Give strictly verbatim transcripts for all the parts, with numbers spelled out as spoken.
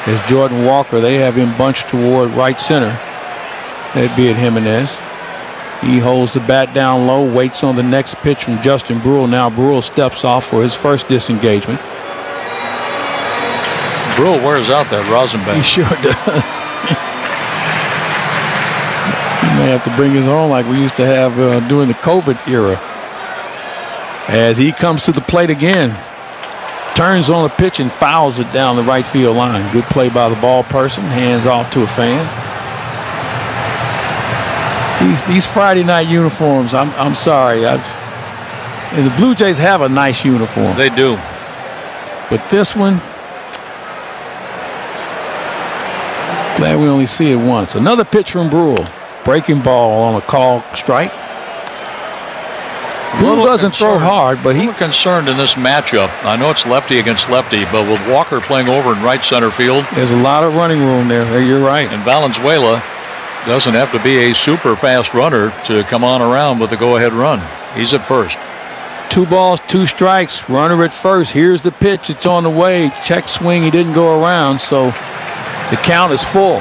As Jordan Walker, they have him bunched toward right center. That'd be at Jimenez. He holds the bat down low, waits on the next pitch from Justin Brule. Now Brule steps off for his first disengagement. Brule wears out that rosin bat. He sure does. He may have to bring his own like we used to have uh, during the COVID era. As he comes to the plate again. Turns on a pitch and fouls it down the right field line. Good play by the ball person. Hands off to a fan. These these Friday night uniforms, I'm I'm sorry. I've, and the Blue Jays have a nice uniform. They do. But this one, glad we only see it once. Another pitch from Brule. Breaking ball on a call strike. Brule doesn't throw hard, but he... I'm concerned in this matchup. I know it's lefty against lefty, but with Walker playing over in right center field... There's a lot of running room there. You're right. And Valenzuela doesn't have to be a super fast runner to come on around with a go-ahead run. He's at first. Two balls, two strikes. Runner at first. Here's the pitch. It's on the way. Check swing. He didn't go around, so the count is full.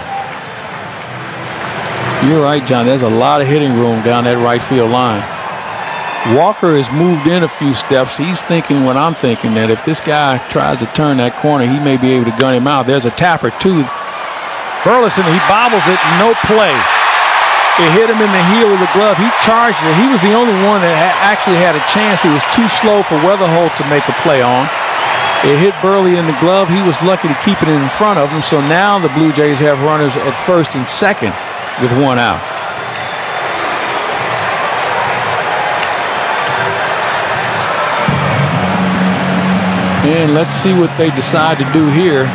You're right, John. There's a lot of hitting room down that right field line. Walker has moved in a few steps. He's thinking what I'm thinking, that if this guy tries to turn that corner, he may be able to gun him out. There's a tapper, too. Burleson, he bobbles it, no play. It hit him in the heel of the glove. He charged it. He was the only one that ha- actually had a chance. He was too slow for Weatherholt to make a play on. It hit Burley in the glove. He was lucky to keep it in front of him. So now the Blue Jays have runners at first and second with one out. And let's see what they decide to do here.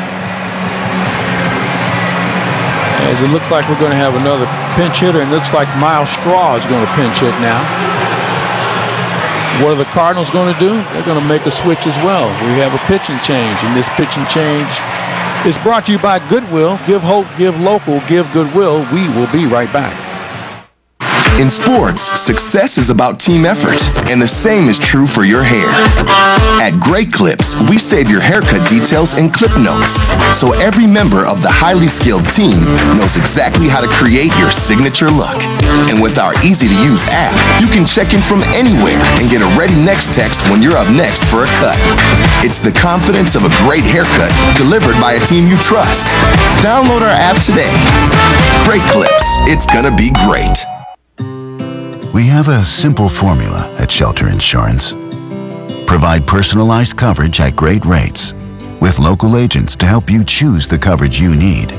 As it looks like we're going to have another pinch hitter, and it looks like Miles Straw is going to pinch hit now. What are the Cardinals going to do? They're going to make a switch as well. We have a pitching change, and this pitching change is brought to you by Goodwill. Give hope, give local, give Goodwill. We will be right back. In sports, success is about team effort, and the same is true for your hair. At Great Clips, we save your haircut details in clip notes, so every member of the highly skilled team knows exactly how to create your signature look. And with our easy-to-use app, you can check in from anywhere and get a ready next text when you're up next for a cut. It's the confidence of a great haircut delivered by a team you trust. Download our app today. Great Clips, it's gonna be great. We have a simple formula at Shelter Insurance. Provide personalized coverage at great rates with local agents to help you choose the coverage you need.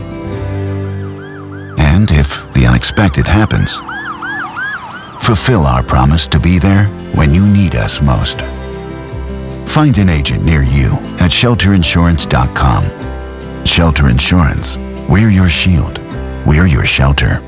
And if the unexpected happens, fulfill our promise to be there when you need us most. Find an agent near you at shelter insurance dot com. Shelter Insurance. We're your shield. We're your shelter.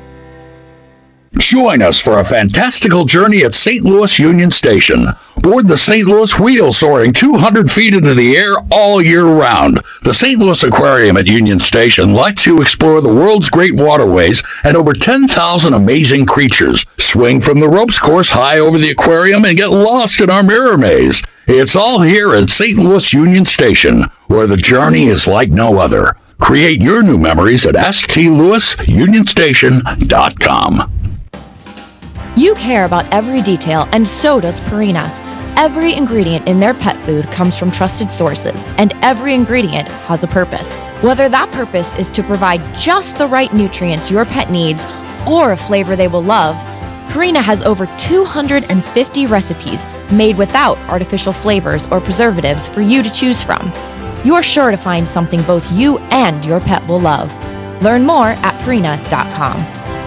Join us for a fantastical journey at Saint Louis Union Station. Board the Saint Louis Wheel, soaring two hundred feet into the air all year round. The Saint Louis Aquarium at Union Station lets you explore the world's great waterways and over ten thousand amazing creatures. Swing from the ropes course high over the aquarium and get lost in our mirror maze. It's all here at Saint Louis Union Station, where the journey is like no other. Create your new memories at s t louis union station dot com. You care about every detail, and so does Purina. Every ingredient in their pet food comes from trusted sources, and every ingredient has a purpose. Whether that purpose is to provide just the right nutrients your pet needs or a flavor they will love, Purina has over two hundred fifty recipes made without artificial flavors or preservatives for you to choose from. You're sure to find something both you and your pet will love. Learn more at purina dot com.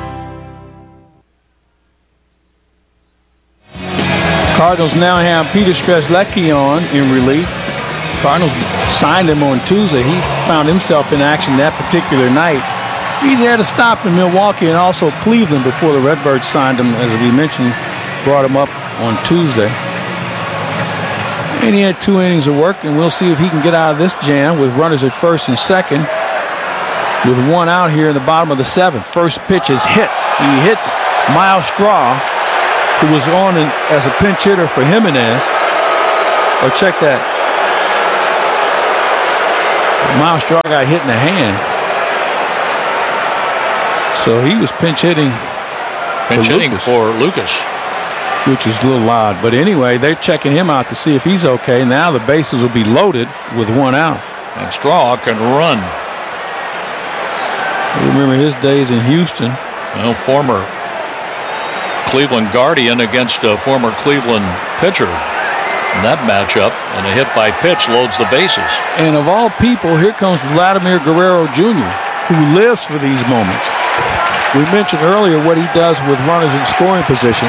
Cardinals now have Peter Strzelecki on in relief. Cardinals signed him on Tuesday. He found himself in action that particular night. He's had a stop in Milwaukee and also Cleveland before the Redbirds signed him, as we mentioned, brought him up on Tuesday. And he had two innings of work, and we'll see if he can get out of this jam with runners at first and second. With one out here in the bottom of the seventh. First pitch is hit. He hits Miles Straw, who was on in, as a pinch hitter for Jimenez. Oh, check that. Miles Straw got hit in the hand. So he was pinch hitting. Pinch for hitting Lucas, for Lucas. which is a little odd. But anyway, they're checking him out to see if he's okay. Now the bases will be loaded with one out. And Straw can run. You remember his days in Houston. Well, former Cleveland Guardian against a former Cleveland pitcher. In that matchup, and a hit by pitch loads the bases. And of all people, here comes Vladimir Guerrero Junior, who lives for these moments. We mentioned earlier what he does with runners in scoring position.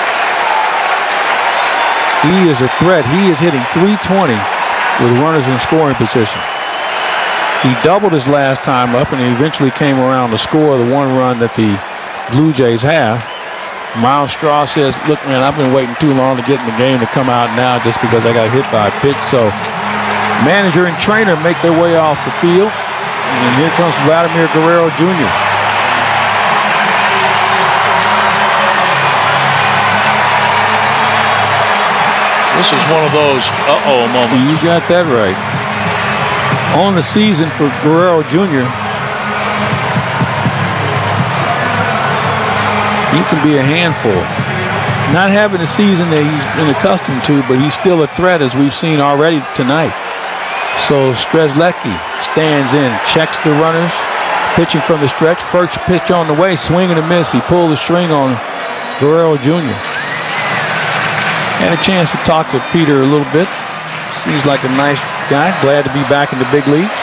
He is a threat. He is hitting three twenty with runners in scoring position. He doubled his last time up, and he eventually came around to score the one run that the Blue Jays have. Miles Straw says, look, man, I've been waiting too long to get in the game to come out now just because I got hit by a pitch. So manager and trainer make their way off the field. And here comes Vladimir Guerrero Junior This is one of those uh-oh moments. You got that right. On the season for Guerrero Junior, he can be a handful. Not having the season that he's been accustomed to, but he's still a threat, as we've seen already tonight. So Strzelecki stands in, checks the runners, pitching from the stretch. First pitch on the way, swing and a miss. He pulled the string on Guerrero Junior Had a chance to talk to Peter a little bit. Seems like a nice guy. Glad to be back in the big leagues.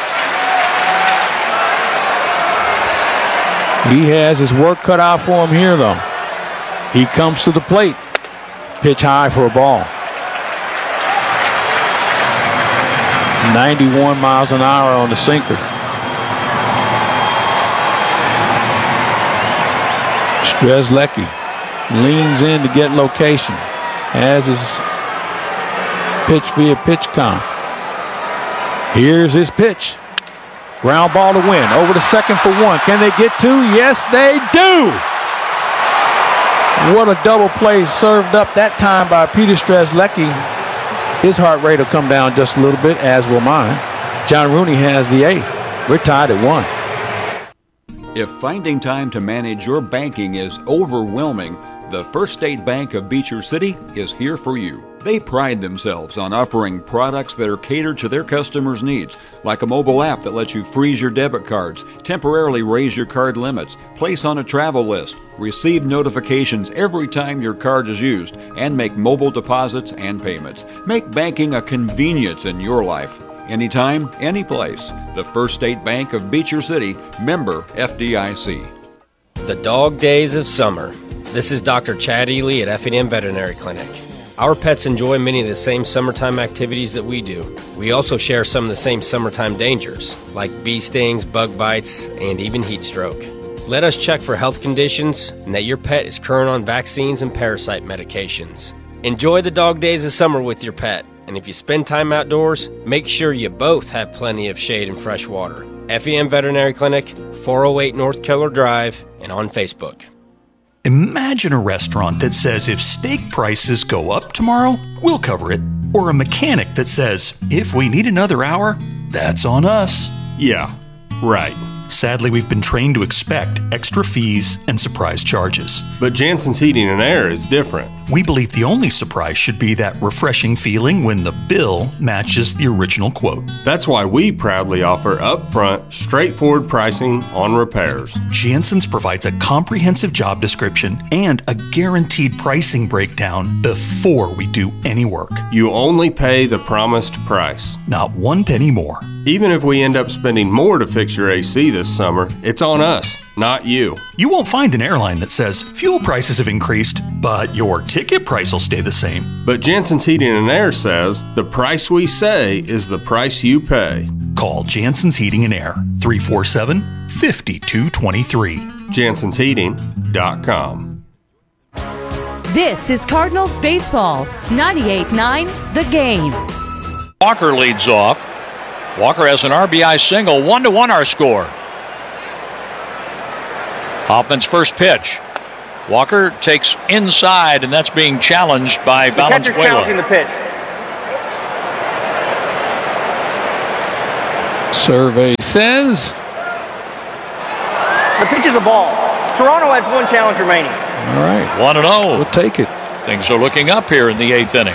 He has his work cut out for him here, though. He comes to the plate. Pitch high for a ball. ninety-one miles an hour on the sinker. Strzelecki leans in to get location. Has his pitch via pitch count. Here's his pitch. Ground ball to win. Over to second for one. Can they get two? Yes, they do. What a double play served up that time by Peter Strzelecki. His heart rate will come down just a little bit, as will mine. John Rooney has the eighth. We're tied at one. If finding time to manage your banking is overwhelming, the First State Bank of Beecher City is here for you. They pride themselves on offering products that are catered to their customers' needs, like a mobile app that lets you freeze your debit cards, temporarily raise your card limits, place on a travel list, receive notifications every time your card is used, and make mobile deposits and payments. Make banking a convenience in your life. Anytime, anyplace. The First State Bank of Beecher City, member F D I C. The dog days of summer. This is Doctor Chad Ely at F and M Veterinary Clinic. Our pets enjoy many of the same summertime activities that we do. We also share some of the same summertime dangers, like bee stings, bug bites, and even heat stroke. Let us check for health conditions and that your pet is current on vaccines and parasite medications. Enjoy the dog days of summer with your pet, and if you spend time outdoors, make sure you both have plenty of shade and fresh water. F and M Veterinary Clinic, four oh eight North Keller Drive, and on Facebook. Imagine a restaurant that says if steak prices go up tomorrow, we'll cover it. Or a mechanic that says, if we need another hour, that's on us. Yeah, right. Sadly, we've been trained to expect extra fees and surprise charges. But Jansen's Heating and Air is different. We believe the only surprise should be that refreshing feeling when the bill matches the original quote. That's why we proudly offer upfront, straightforward pricing on repairs. Jansen's provides a comprehensive job description and a guaranteed pricing breakdown before we do any work. You only pay the promised price. Not one penny more. Even if we end up spending more to fix your A C this summer, it's on us, not you. You won't find an airline that says fuel prices have increased, but your ticket price will stay the same. But Jansen's Heating and Air says the price we say is the price you pay. Call Jansen's Heating and Air, three four seven, five two two three. Jansens Heating dot com. This is Cardinals Baseball, ninety-eight nine The Game. Walker leads off. Walker has an R B I single. One to one our score. Hoffman's first pitch. Walker takes inside, and that's being challenged by the catcher's challenging Valenzuela. the pitch. Survey says the pitch is a ball. Toronto has one challenge remaining. All right. one and oh. We'll take it. Things are looking up here in the eighth inning.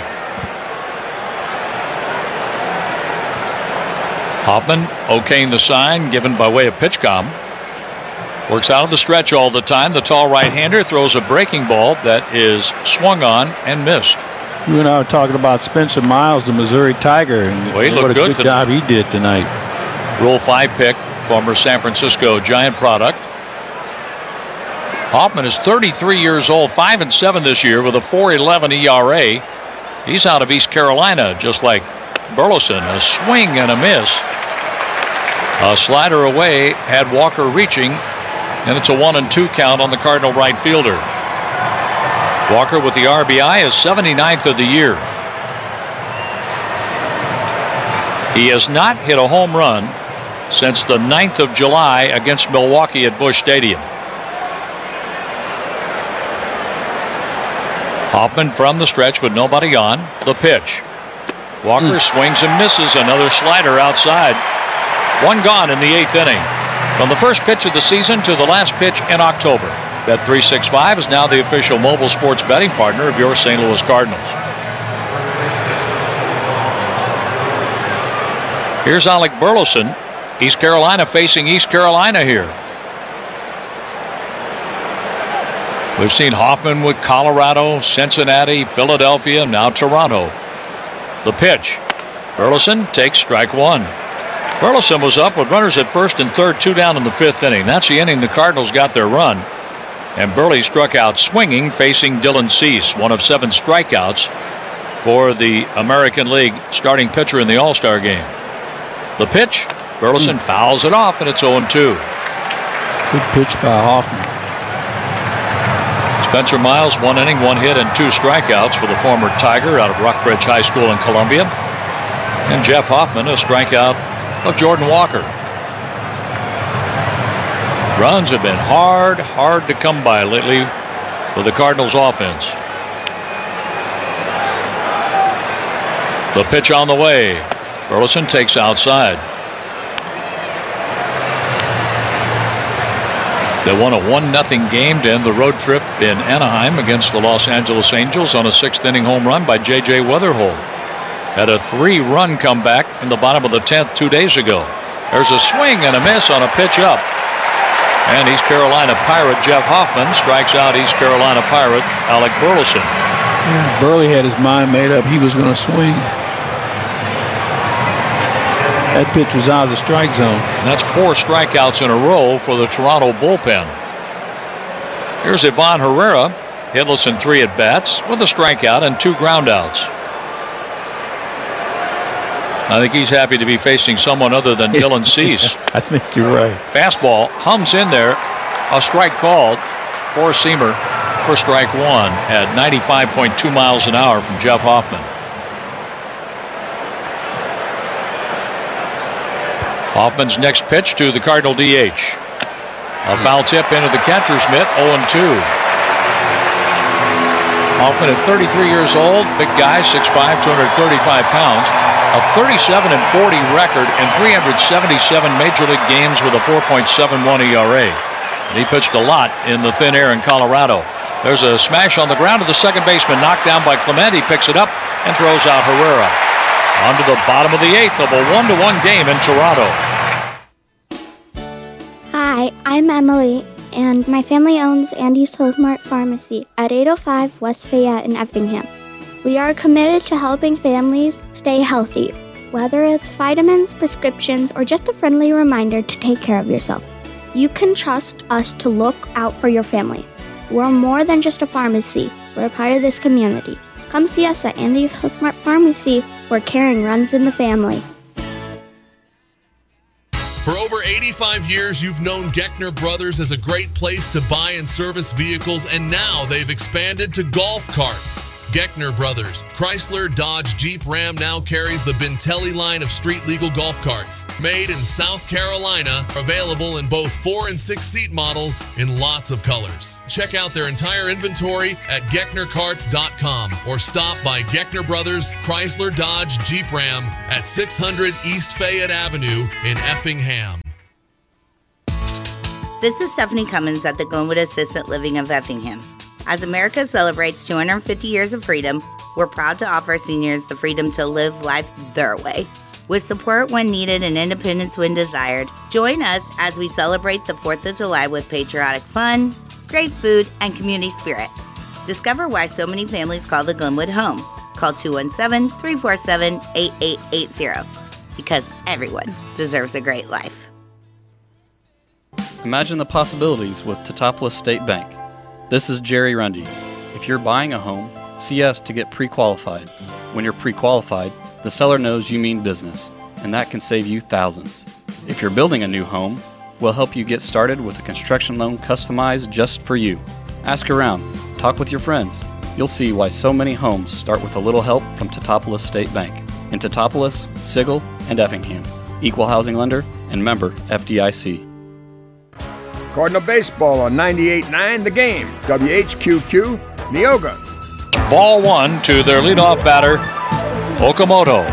Hoffman okaying the sign given by way of pitchcom. Works out of the stretch all the time. The tall right-hander throws a breaking ball that is swung on and missed. You and I were talking about Spencer Miles, the Missouri Tiger, and well, he what looked a good good job he did tonight. Rule five pick, former San Francisco Giant product. Hoffman is thirty-three years old, five and seven this year with a four eleven E R A. He's out of East Carolina, just like Burleson. A swing and a miss. A slider away had Walker reaching, and it's a one and two count on the Cardinal right fielder. Walker with the R B I is seventy-ninth of the year. He has not hit a home run since the ninth of July against Milwaukee at Busch Stadium. Hoffman from the stretch with nobody on. The pitch. Walker mm. swings and misses. Another slider outside. One gone in the eighth inning. From the first pitch of the season to the last pitch in October. Bet three sixty-five is now the official mobile sports betting partner of your Saint Louis Cardinals. Here's Alec Burleson. East Carolina facing East Carolina here. We've seen Hoffman with Colorado, Cincinnati, Philadelphia, now Toronto. The pitch. Burleson takes strike one. Burleson was up with runners at first and third, two down in the fifth inning. That's the inning the Cardinals got their run. And Burley struck out swinging, facing Dylan Cease, one of seven strikeouts for the American League starting pitcher in the All-Star game. The pitch. Burleson mm. fouls it off, and it's oh and two. Good pitch by Hoffman. Spencer Miles, one inning, one hit, and two strikeouts for the former Tiger out of Rockbridge High School in Columbia. And Jeff Hoffman, a strikeout of Jordan Walker. Runs have been hard, hard to come by lately for the Cardinals offense. The pitch on the way. Burleson takes outside. They won a one nothing game to end the road trip in Anaheim against the Los Angeles Angels on a sixth inning home run by J J Weatherhold. Had a three-run comeback in the bottom of the tenth two days ago. There's a swing and a miss on a pitch up. And East Carolina Pirate Jeff Hoffman strikes out East Carolina Pirate Alec Burleson. Yeah, Burley had his mind made up he was going to swing. That pitch was out of the strike zone. And that's four strikeouts in a row for the Toronto bullpen. Here's Ivan Herrera, hitless in three at-bats with a strikeout and two groundouts. I think he's happy to be facing someone other than Dylan Cease. I think you're right. Fastball hums in there. A strike called. Four-seamer for strike one at ninety-five point two miles an hour from Jeff Hoffman. Hoffman's next pitch to the Cardinal D H. A foul tip into the catcher's mitt, oh and two. Hoffman at thirty-three years old, big guy, six five, two hundred thirty-five pounds. A thirty-seven and forty record and three hundred seventy-seven Major League games with a four point seven one E R A. And he pitched a lot in the thin air in Colorado. There's a smash on the ground to the second baseman, knocked down by Clement. He picks it up and throws out Herrera. On to the bottom of the eighth of a one to one game in Toronto. Hi, I'm Emily, and my family owns Andy's Health Mart Pharmacy at eight oh five West Fayette in Effingham. We are committed to helping families stay healthy, whether it's vitamins, prescriptions, or just a friendly reminder to take care of yourself. You can trust us to look out for your family. We're more than just a pharmacy. We're a part of this community. Come see us at Andy's Health Mart Pharmacy, where caring runs in the family. For over eighty-five years, you've known Geckner Brothers as a great place to buy and service vehicles, and now they've expanded to golf carts. Geckner Brothers. Chrysler, Dodge, Jeep, Ram now carries the Bintelli line of street legal golf carts. Made in South Carolina, available in both four and six seat models in lots of colors. Check out their entire inventory at geckner carts dot com or stop by Geckner Brothers, Chrysler, Dodge, Jeep, Ram at six hundred East Fayette Avenue in Effingham. This is Stephanie Cummins at the Glenwood Assisted Living of Effingham. As America celebrates two hundred fifty years of freedom, we're proud to offer seniors the freedom to live life their way. With support when needed and independence when desired, join us as we celebrate the fourth of July with patriotic fun, great food, and community spirit. Discover why so many families call the Glenwood home. Call two one seven, three four seven, eight eight eight zero because everyone deserves a great life. Imagine the possibilities with Teutopolis State Bank. This is Jerry Rundy. If you're buying a home, see us to get pre-qualified. When you're pre-qualified, the seller knows you mean business, and that can save you thousands. If you're building a new home, we'll help you get started with a construction loan customized just for you. Ask around, talk with your friends. You'll see why so many homes start with a little help from Teutopolis State Bank. In Teutopolis, Sigel, and Effingham. Equal housing lender and member F D I C. Cardinal Baseball on ninety-eight point nine The Game. W H Q Q, Neoga. Ball one to their leadoff batter, Okamoto.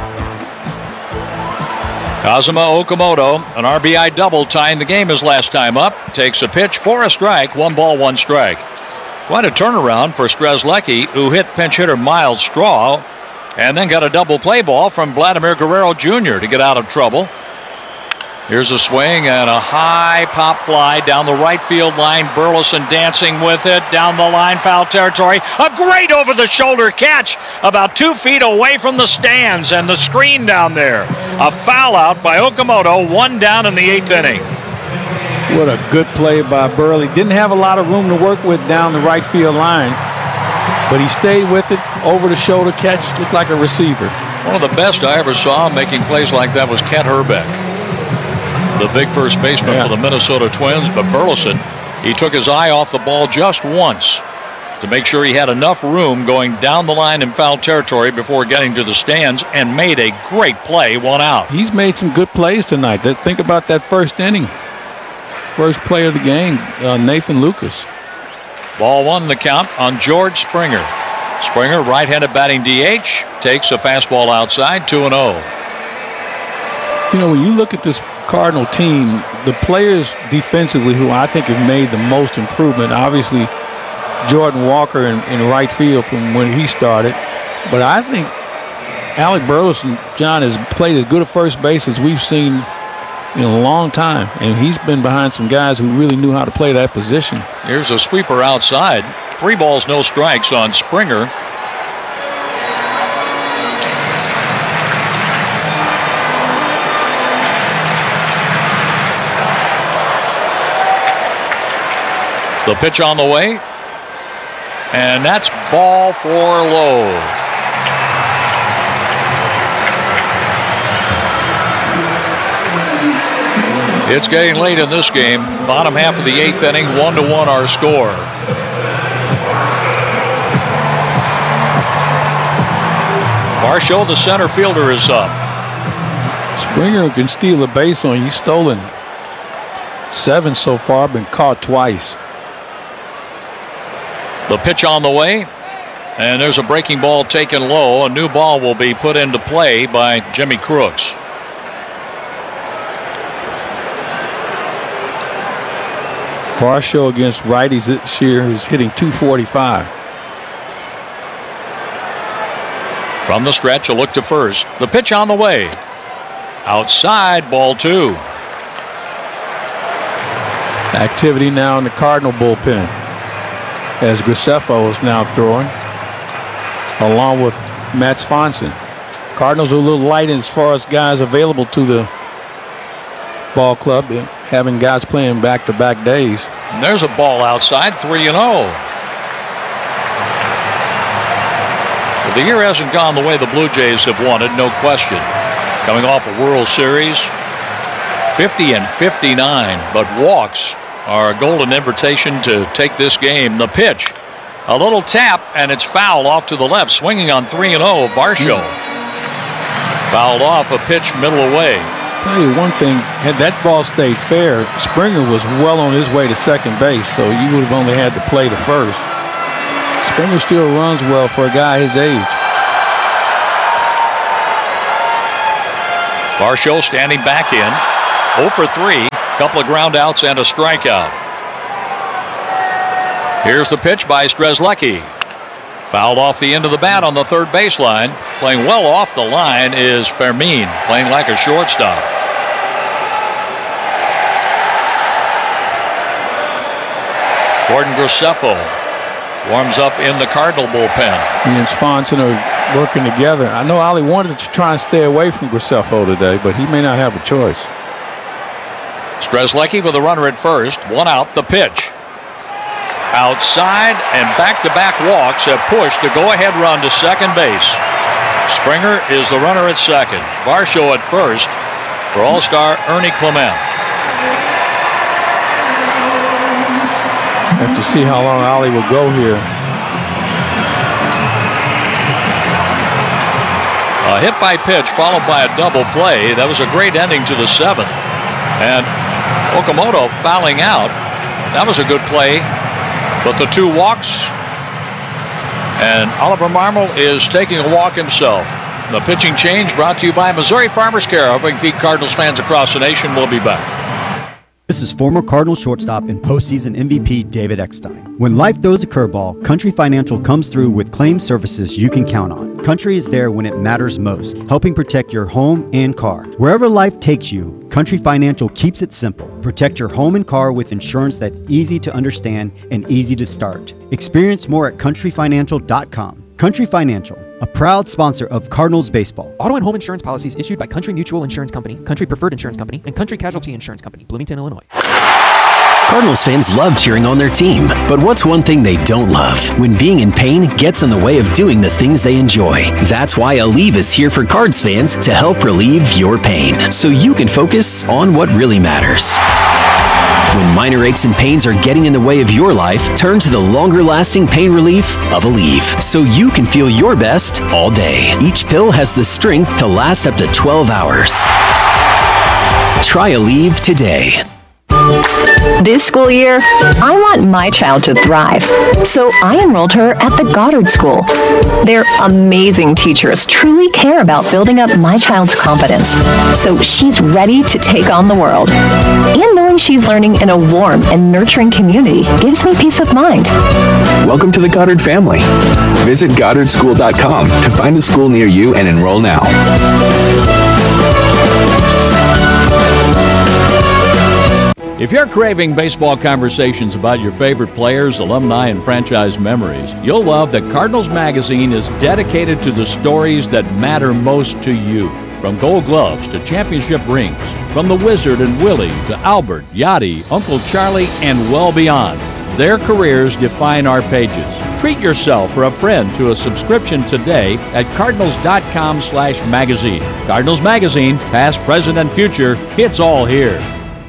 Kazuma Okamoto, an R B I double tying the game his last time up. Takes a pitch for a strike, one ball, one strike. Quite a turnaround for Strzelecki, who hit pinch hitter Miles Straw, and then got a double play ball from Vladimir Guerrero Junior to get out of trouble. Here's a swing and a high pop fly down the right field line. Burleson dancing with it down the line, foul territory. A great over-the-shoulder catch about two feet away from the stands and the screen down there. A foul out by Okamoto, one down in the eighth inning. What a good play by Burley. Didn't have a lot of room to work with down the right field line, but he stayed with it. Over-the-shoulder catch, looked like a receiver. One of the best I ever saw making plays like that was Kent Herbeck, the big first baseman yeah. for the Minnesota Twins. But Burleson, he took his eye off the ball just once to make sure he had enough room going down the line in foul territory before getting to the stands, and made a great play, one out. He's made some good plays tonight. Think about that first inning. First play of the game, uh, Nathan Lucas. Ball one the count on George Springer. Springer, right-handed batting D H, takes a fastball outside, two and oh. You know, when you look at this Cardinal team, the players defensively who I think have made the most improvement, obviously Jordan Walker in, in right field from when he started. But I think Alec Burleson, John, has played as good a first base as we've seen in a long time. And he's been behind some guys who really knew how to play that position. Here's a sweeper outside. Three balls, no strikes on Springer. The pitch on the way, and that's ball four low. It's getting late in this game. Bottom half of the eighth inning, one to one our score. Varsho, the center fielder, is up. Springer can steal a base on you. Stolen seven so far, been caught twice. The pitch on the way, and there's a breaking ball taken low. A new ball will be put into play by Jimmy Crooks. Varsho against righties this year is hitting two forty-five. From the stretch, a look to first. The pitch on the way. Outside, ball two. Activity now in the Cardinal bullpen, as Graceffo is now throwing, along with Matt Swanson. Cardinals are a little light as far as guys available to the ball club, having guys playing back-to-back days. And there's a ball outside, three and oh. The year hasn't gone the way the Blue Jays have wanted, no question. Coming off a World Series, fifty and fifty-nine, but walks are a golden invitation to take this game. The pitch A little tap, and it's foul off to the left. Swinging on three and oh, Varsho. Fouled off a pitch middle away. Tell you one thing, had that ball stayed fair, Springer was well on his way to second base, so you would have only had to play to first. Springer still runs well for a guy his age. Varsho standing back in. oh for three, couple of ground outs and a strikeout. Here's the pitch by Strzelecki. Fouled off the end of the bat on the third baseline. Playing well off the line is Fermin, playing like a shortstop. Gordon Graceffo warms up in the Cardinal bullpen. He and Swanson are working together. I know Ollie wanted to try and stay away from Graceffo today, but he may not have a choice. Strzelecki with a runner at first. One out, the pitch. Outside, and back-to-back walks have pushed the go-ahead run to second base. Springer is the runner at second. Varsho at first for All-Star Ernie Clement. Have to see how long Ollie will go here. A hit by pitch followed by a double play. That was a great ending to the seventh. And Okamoto fouling out. That was a good play. But the two walks, and Oliver Marmol is taking a walk himself. The pitching change brought to you by Missouri Farmers Care, helping feed Cardinals fans across the nation. We'll be back. This is former Cardinals shortstop and postseason M V P David Eckstein. When life throws a curveball, Country Financial comes through with claim services you can count on. Country is there when it matters most, helping protect your home and car. Wherever life takes you, Country Financial keeps it simple. Protect your home and car with insurance that's easy to understand and easy to start. Experience more at country financial dot com. Country Financial, a proud sponsor of Cardinals baseball. Auto and home insurance policies issued by Country Mutual Insurance Company, Country Preferred Insurance Company, and Country Casualty Insurance Company, Bloomington, Illinois. Cardinals fans love cheering on their team, but what's one thing they don't love? When being in pain gets in the way of doing the things they enjoy. That's why Aleve is here for Cards fans to help relieve your pain, so you can focus on what really matters. When minor aches and pains are getting in the way of your life, turn to the longer-lasting pain relief of Aleve, so you can feel your best all day. Each pill has the strength to last up to twelve hours. Try Aleve today. This school year, I want my child to thrive, so I enrolled her at the Goddard School. Their amazing teachers truly care about building up my child's confidence, so she's ready to take on the world. And knowing she's learning in a warm and nurturing community gives me peace of mind. Welcome to the Goddard family. Visit goddard school dot com to find a school near you and enroll now. If you're craving baseball conversations about your favorite players, alumni, and franchise memories, you'll love that Cardinals Magazine is dedicated to the stories that matter most to you. From Gold Gloves to championship rings, from the Wizard and Willie to Albert, Yachty, Uncle Charlie, and well beyond, their careers define our pages. Treat yourself or a friend to a subscription today at cardinals dot com slash magazine. Cardinals Magazine, past, present, and future, it's all here.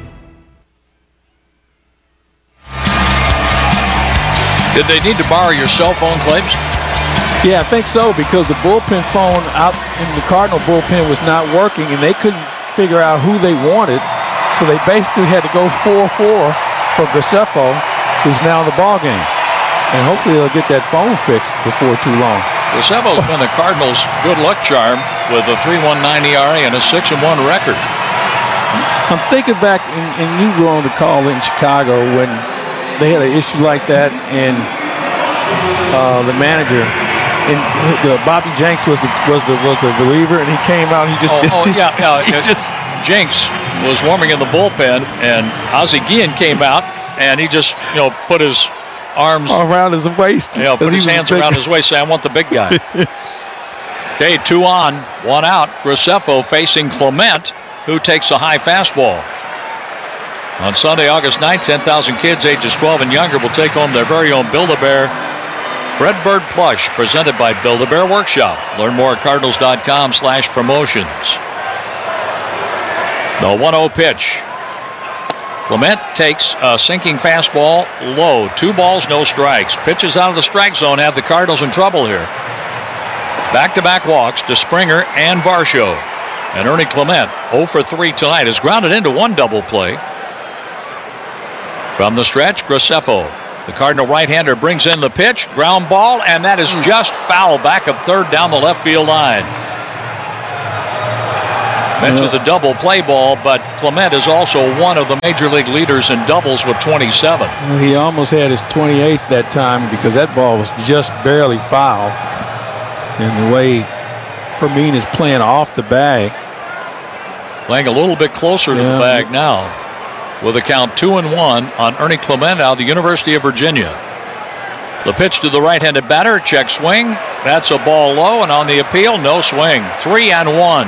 Did they need to borrow your cell phone, Claves? Yeah, I think so, because the bullpen phone out in the Cardinal bullpen was not working, and they couldn't figure out who they wanted, so they basically had to go four four for Graceffo, who's now in the ballgame. And hopefully they'll get that phone fixed before too long. Graceffo's been the Cardinals' good luck charm with a three point one nine E R A and a six and one record. I'm thinking back, and, and you were on the call in Chicago when they had an issue like that, and uh, the manager, and the Bobby Jenks was the was the was the reliever, and he came out and he just oh, oh yeah yeah he it, just Jenks was warming in the bullpen, and Ozzie Guillen came out and he just you know put his arms around his waist, yeah, put his hands around his waist, saying, "I want the big guy." Okay, two on, one out. Graceffo facing Clement, who takes a high fastball. On Sunday, August ninth, ten thousand kids ages twelve and younger will take home their very own Build-A-Bear Fredbird plush presented by Build-A-Bear Workshop. Learn more at cardinals dot com slash promotions. The one oh pitch. Clement takes a sinking fastball low. Two balls, no strikes. Pitches out of the strike zone have the Cardinals in trouble here. Back-to-back walks to Springer and Varsho. And Ernie Clement, oh for three tonight, is grounded into one double play. From the stretch, Graceffo. The Cardinal right-hander brings in the pitch. Ground ball, and that is just foul back of third down the left field line. Mentioned the double play ball, but Clement is also one of the major league leaders in doubles with twenty-seven. Well, he almost had his twenty-eighth that time because that ball was just barely foul. And the way Fermin is playing off the bag. Playing a little bit closer to yeah. the bag now. With a count two and one on Ernie Clement out of the University of Virginia. The pitch to the right-handed batter, check swing. That's a ball low, and on the appeal, no swing. Three and one.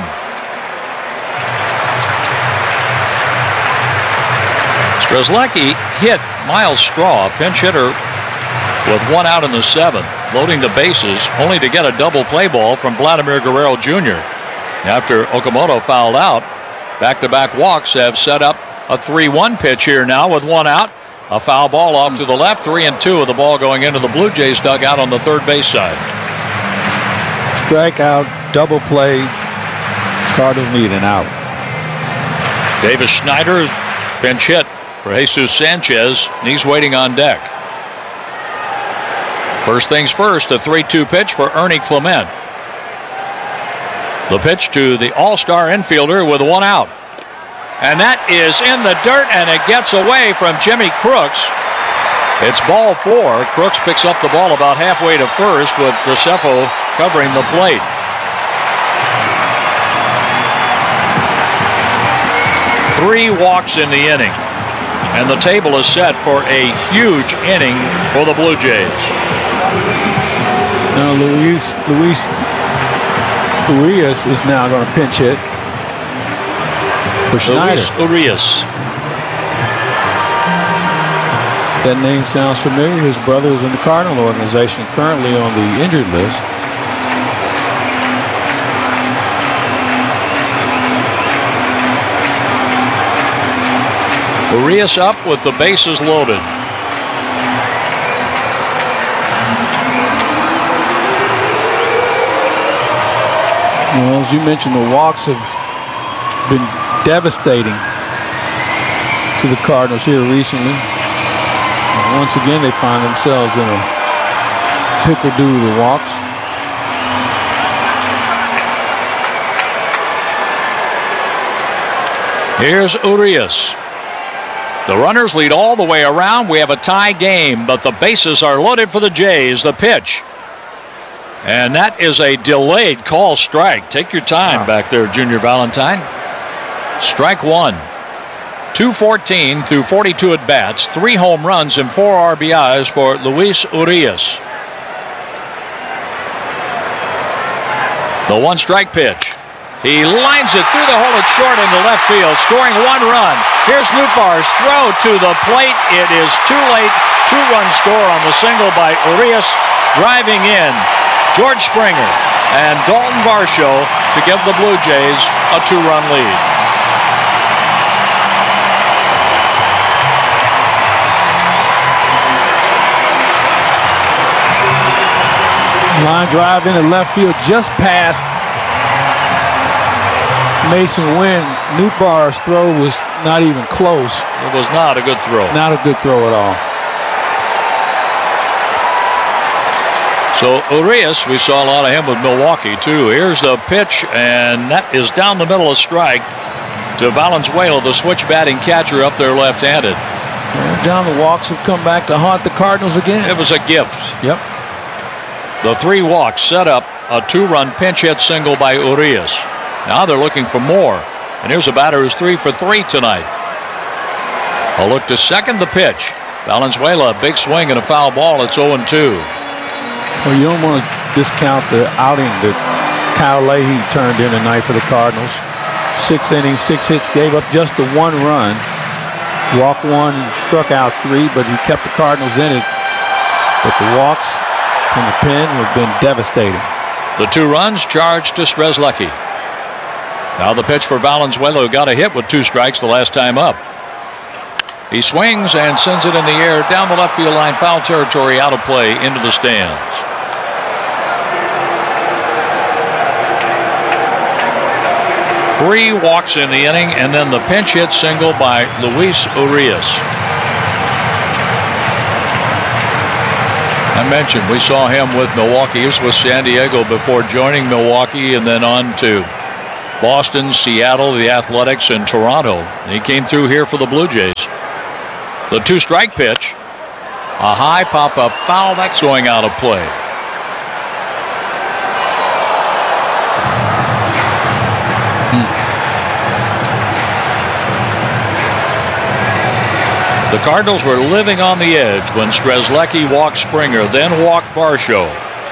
Strzelecki hit Miles Straw, pinch hitter, with one out in the seventh, loading the bases, only to get a double play ball from Vladimir Guerrero Junior After Okamoto fouled out, back-to-back walks have set up a three one pitch here now with one out. A foul ball off to the left, three and two, with the ball going into the Blue Jays dugout on the third base side. Strikeout, double play, Cardinals need an out. Davis Schneider, pinch hit for Jesus Sanchez, and he's waiting on deck. First things first, a three two pitch for Ernie Clement. The pitch to the all-star infielder with one out. And that is in the dirt, and it gets away from Jimmy Crooks. It's ball four. Crooks picks up the ball about halfway to first with Graceffo covering the plate. Three walks in the inning. And the table is set for a huge inning for the Blue Jays. Now Luis, Luis Urias is now going to pinch hit for Schneider. Luis Urias. That name sounds familiar. His brother is in the Cardinal organization, currently on the injured list. Urias up with the bases loaded. Well, as you mentioned, the walks have been devastating to the Cardinals here recently. And once again, they find themselves in a pickle due to the walks. Here's Urias. The runners lead all the way around. We have a tie game, but the bases are loaded for the Jays. The pitch. And that is a delayed call strike. Take your time wow. back there, Junior Valentine. Strike one. two fourteen through forty-two at bats. Three home runs and four R B Is for Luis Urias. The one strike pitch. He lines it through the hole at short into left field, scoring one run. Here's Nootbaar's throw to the plate. It is too late. Two-run score on the single by Urias. Driving in, George Springer and Dalton Varsho to give the Blue Jays a two-run lead. Line drive into left field just past Mason Wynn. Nootbaar's throw was not even close. It was not a good throw. Not a good throw at all. So Urias, we saw a lot of him with Milwaukee too. Here's the pitch, and that is down the middle of strike to Valenzuela, the switch batting catcher up there left-handed. Well, John, the walks have come back to haunt the Cardinals again. It was a gift. Yep. The three walks set up a two-run pinch hit single by Urias. Now they're looking for more. And here's a batter who's three for three tonight. A look to second, the pitch. Valenzuela, a big swing and a foul ball. It's oh and two. Well, you don't want to discount the outing that Kyle Leahy turned in tonight for the Cardinals. Six innings, six hits, gave up just the one run. Walked one, struck out three, but he kept the Cardinals in it. But the walks from the pen have been devastating. The two runs charged to Strzelecki. Now the pitch for Valenzuela, who got a hit with two strikes the last time up. He swings and sends it in the air down the left field line, foul territory, out of play, into the stands. Three walks in the inning, and then the pinch hit single by Luis Urias. I mentioned we saw him with Milwaukee. He was with San Diego before joining Milwaukee, and then on to Boston, Seattle, the Athletics, and Toronto. He came through here for the Blue Jays. The two-strike pitch, a high pop-up foul, that's going out of play. The Cardinals were living on the edge when Strzelecki walked Springer, then walked Varsho.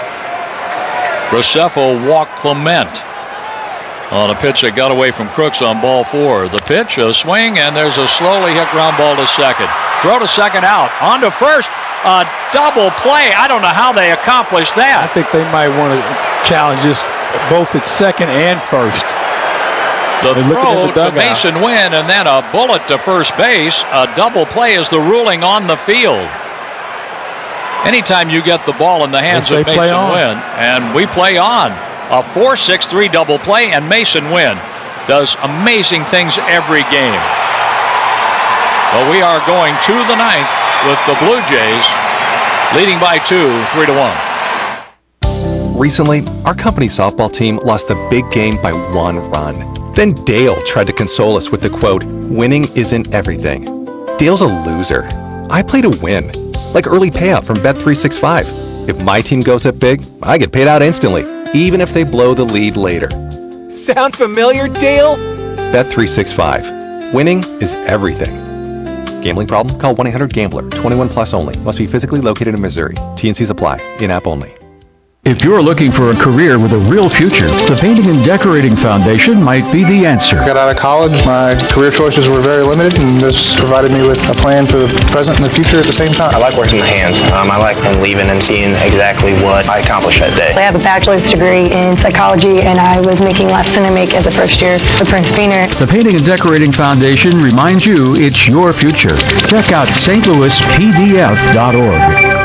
Graceffo walked Clement on a pitch that got away from Crooks on ball four. The pitch, a swing, and there's a slowly hit ground ball to second. Throw to second out. On to first. A double play. I don't know how they accomplished that. I think they might want to challenge this both at second and first. The throw the to Mason Wynn, and then a bullet to first base. A double play is the ruling on the field. Anytime you get the ball in the hands of Mason Wynn, and we play on. A four six three double play, and Mason Wynn does amazing things every game. But we are going to the ninth with the Blue Jays leading by two, three to one. Recently, our company softball team lost the big game by one run. Then Dale tried to console us with the quote, "Winning isn't everything." Dale's a loser. I play to win, like early payout from Bet three sixty-five. If my team goes up big, I get paid out instantly, even if they blow the lead later. Sound familiar, Dale? Bet three sixty-five. Winning is everything. Gambling problem? Call one eight hundred gambler. twenty-one plus only. Must be physically located in Missouri. T N Cs apply. In-app only. If you're looking for a career with a real future, the Painting and Decorating Foundation might be the answer. I got out of college, my career choices were very limited, and this provided me with a plan for the present and the future at the same time. I like working with hands. Um, I like leaving and seeing exactly what I accomplished that day. I have a bachelor's degree in psychology, and I was making less than I make as a first year for Prince Beaner. The Painting and Decorating Foundation reminds you it's your future. Check out S T Louis P D F dot org.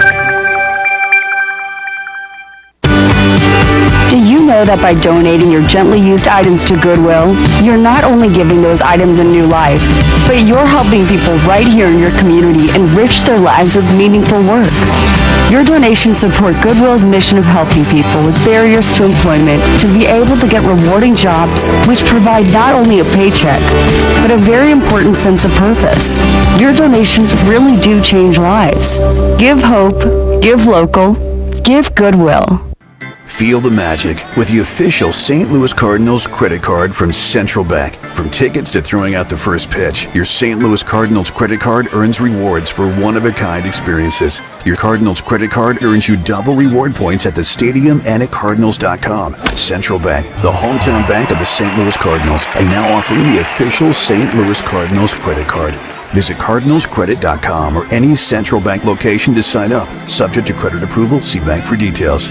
Do you know that by donating your gently used items to Goodwill, you're not only giving those items a new life, but you're helping people right here in your community enrich their lives with meaningful work. Your donations support Goodwill's mission of helping people with barriers to employment to be able to get rewarding jobs which provide not only a paycheck, but a very important sense of purpose. Your donations really do change lives. Give hope, give local, give Goodwill. Feel the magic with the official Saint Louis Cardinals credit card from Central Bank. From tickets to throwing out the first pitch, your Saint Louis Cardinals credit card earns rewards for one-of-a-kind experiences. Your Cardinals credit card earns you double reward points at the stadium and at Cardinals dot com. Central Bank, the hometown bank of the Saint Louis Cardinals, and now offering the official Saint Louis Cardinals credit card. Visit Cardinals Credit dot com or any Central Bank location to sign up. Subject to credit approval, see bank for details.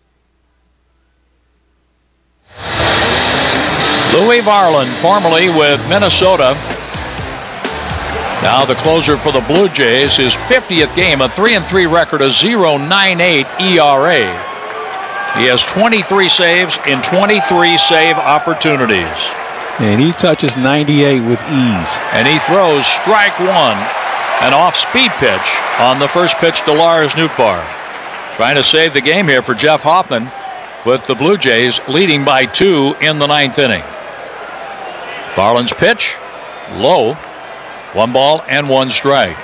Louis Varland, formerly with Minnesota. Now the closer for the Blue Jays, his fiftieth game, a three and three record, a point oh nine eight E R A. He has twenty-three saves in twenty-three save opportunities. And he touches ninety-eight with ease. And he throws strike one, an off-speed pitch on the first pitch to Lars Nootbaar. Trying to save the game here for Jeff Hoffman, with the Blue Jays leading by two in the ninth inning. Varland's pitch, low, one ball and one strike.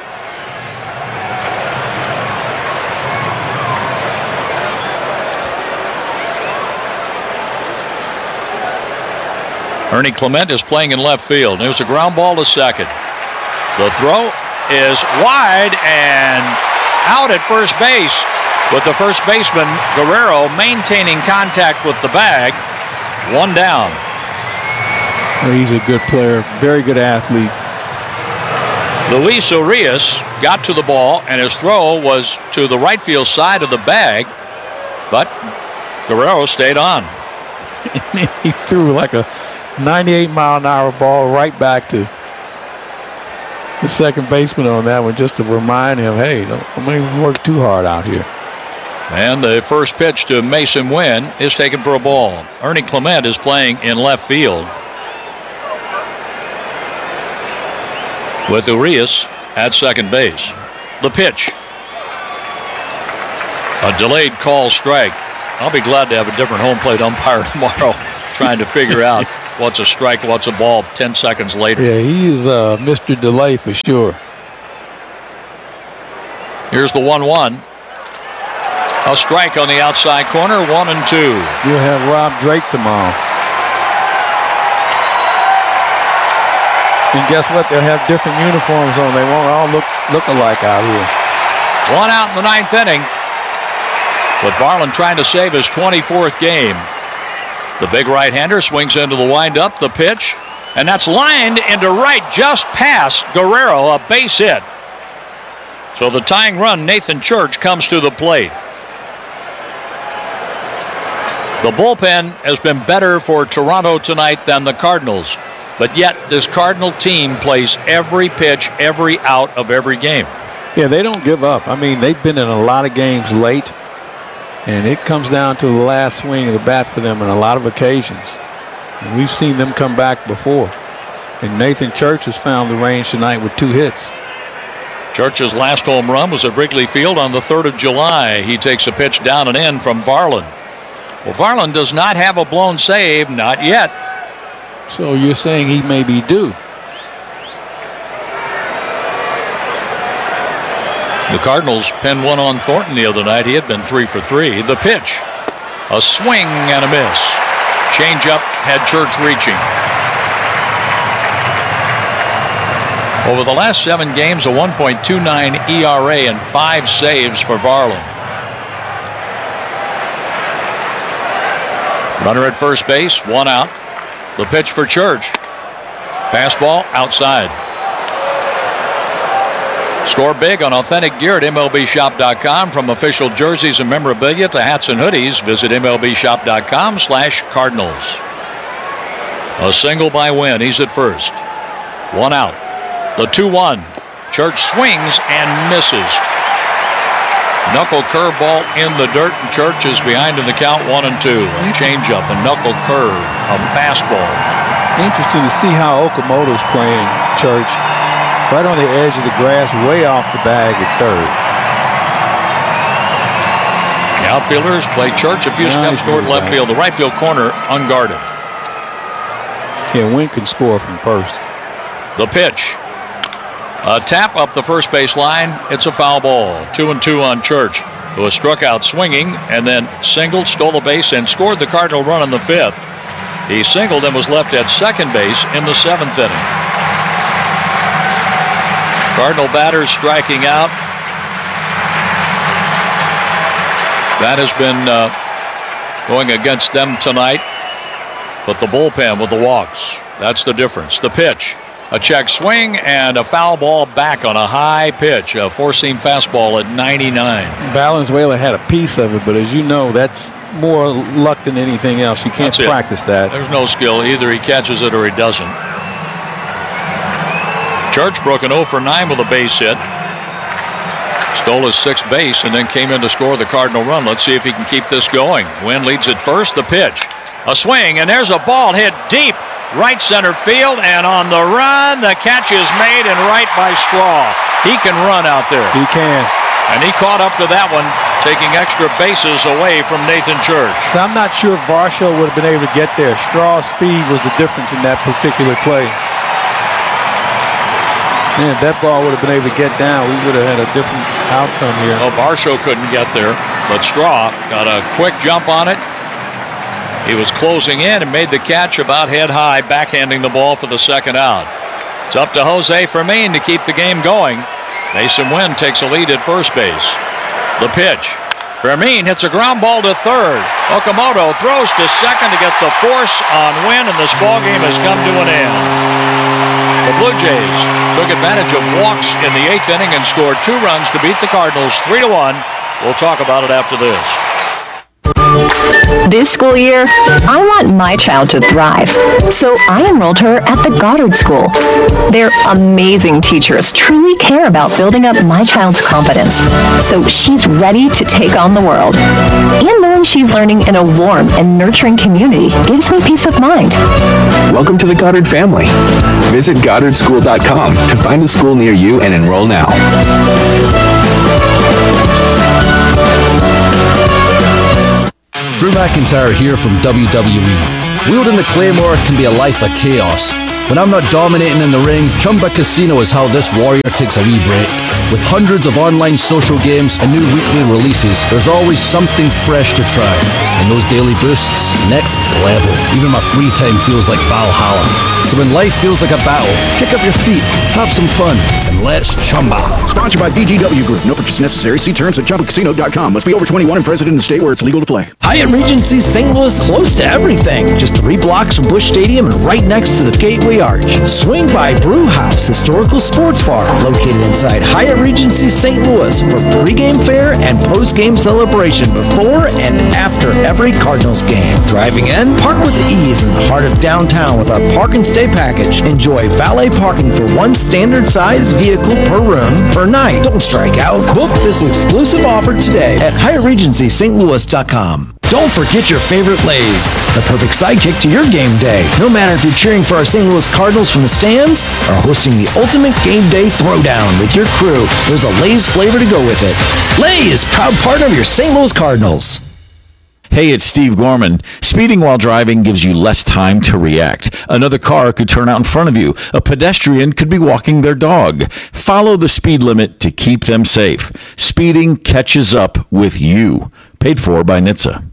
Ernie Clement is playing in left field. There's a ground ball to second. The throw is wide and out at first base, with the first baseman, Guerrero, maintaining contact with the bag. One down. He's a good player, very good athlete. Luis Urias got to the ball, and his throw was to the right field side of the bag, but Guerrero stayed on. He threw like a ninety-eight mile an hour ball right back to the second baseman on that one just to remind him, hey, don't, don't make me work too hard out here. And the first pitch to Mason Wynn is taken for a ball. Ernie Clement is playing in left field, with Urias at second base. The pitch. A delayed call strike. I'll be glad to have a different home plate umpire tomorrow trying to figure out what's a strike, what's a ball ten seconds later. Yeah, he is uh, Mister Delay for sure. Here's the one one. A strike on the outside corner, one and two. You'll have Rob Drake tomorrow. And guess what? They'll have different uniforms on. They won't all look, look alike out here. One out in the ninth inning, with Varland trying to save his twenty-fourth game. The big right-hander swings into the windup, the pitch, and that's lined into right just past Guerrero, a base hit. So the tying run, Nathan Church, comes to the plate. The bullpen has been better for Toronto tonight than the Cardinals, but yet this Cardinal team plays every pitch, every out of every game. Yeah, they don't give up. I mean, they've been in a lot of games late, and it comes down to the last swing of the bat for them on a lot of occasions. And we've seen them come back before. And Nathan Church has found the range tonight with two hits. Church's last home run was at Wrigley Field on the third of July. He takes a pitch down and in from Varland. Well, Varland does not have a blown save, not yet. So you're saying he may be due. The Cardinals pinned one on Thornton the other night. He had been three for three. The pitch, a swing and a miss. Changeup had Church reaching. Over the last seven games, a one point two nine E R A and five saves for Varland. Runner at first base, one out. The pitch for Church. Fastball outside. Score big on authentic gear at M L B shop dot com. From official jerseys and memorabilia to hats and hoodies, visit M L B shop dot com slash Cardinals. A single by Wynn. He's at first. One out. The two one. Church swings and misses. Knuckle curveball in the dirt, and Church is behind in the count, one and two. A changeup, a knuckle curve, a fastball. Interesting to see how Okamoto's playing, Church. Right on the edge of the grass, way off the bag at third. The outfielders play Church a few Nice steps toward left back. field. The right field corner unguarded. Yeah, Wynn can score from first. The pitch. A tap up the first base line. It's a foul ball. Two and two on Church, who was struck out swinging and then singled, stole a base, and scored the Cardinal run in the fifth. He singled and was left at second base in the seventh inning. Cardinal batters striking out. That has been uh, going against them tonight. But the bullpen with the walks, that's the difference. The pitch. A check swing and a foul ball back on a high pitch. A four-seam fastball at ninety-nine. Valenzuela had a piece of it, but as you know, that's more luck than anything else. You can't That's practice it. that. There's no skill. Either he catches it or he doesn't. Church broke an oh for nine with a base hit. Stole his sixth base and then came in to score the Cardinal run. Let's see if he can keep this going. Wynn leads at first. The pitch. A swing, and there's a ball hit deep. Right center field, and on the run, the catch is made and right by Straw. He can run out there. He can. And he caught up to that one, taking extra bases away from Nathan Church. So I'm not sure if Varsho would have been able to get there. Straw's speed was the difference in that particular play. Man, if that ball would have been able to get down, we would have had a different outcome here. Well, Varsho couldn't get there, but Straw got a quick jump on it. He was closing in and made the catch about head high, backhanding the ball for the second out. It's up to Jose Fermin to keep the game going. Mason Wynn takes a lead at first base. The pitch. Fermin hits a ground ball to third. Okamoto throws to second to get the force on Wynn, and this ball game has come to an end. The Blue Jays took advantage of walks in the eighth inning and scored two runs to beat the Cardinals three to one. We'll talk about it after this. This school year, I want my child to thrive, so I enrolled her at the Goddard School. Their amazing teachers truly care about building up my child's confidence, so she's ready to take on the world. And knowing she's learning in a warm and nurturing community gives me peace of mind. Welcome to the Goddard family. Visit goddard school dot com to find a school near you and enroll now. Drew McIntyre here from W W E. Wielding the Claymore can be a life of chaos. When I'm not dominating in the ring, Chumba Casino is how this warrior takes a wee break. With hundreds of online social games and new weekly releases, there's always something fresh to try. And those daily boosts, next level. Even my free time feels like Valhalla. So when life feels like a battle, kick up your feet, have some fun, and let's chumba. Sponsored by B G W Group. No purchase necessary. See terms at chumba casino dot com. Must be over twenty-one and present in the state where it's legal to play. Hyatt Regency Saint Louis, close to everything. Just three blocks from Busch Stadium and right next to the Gateway Arch. Swing by Brew House Historical Sports Bar, located inside Hyatt Regency Saint Louis for pregame fare and postgame celebration before and after every Cardinals game. Driving in, park with ease in the heart of downtown with our Park and Stay package. Enjoy valet parking for one standard size vehicle per room per night. Don't strike out. Book this exclusive offer today at hyatt regency st louis dot com. Don't forget your favorite Lay's, the perfect sidekick to your game day. No matter if you're cheering for our Saint Louis Cardinals from the stands or hosting the ultimate game day throwdown with your crew, there's a Lay's flavor to go with it. Lay's, proud partner of your Saint Louis Cardinals. Hey, it's Steve Gorman. Speeding while driving gives you less time to react. Another car could turn out in front of you. A pedestrian could be walking their dog. Follow the speed limit to keep them safe. Speeding catches up with you. Paid for by N H T S A.